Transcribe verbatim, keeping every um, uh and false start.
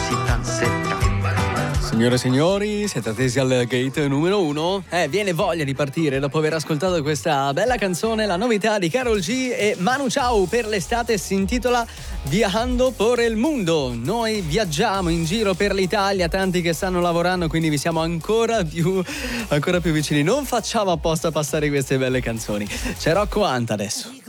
così tan secca. Signore e signori, siete attesi al gate numero uno? Eh, viene voglia di partire dopo aver ascoltato questa bella canzone, la novità di Karol G e Manu Chao per l'estate, si intitola Viajando por el Mundo. Noi viaggiamo in giro per l'Italia, tanti che stanno lavorando, quindi vi siamo ancora più, ancora più vicini. Non facciamo apposta passare queste belle canzoni. C'è Rocco Anta adesso.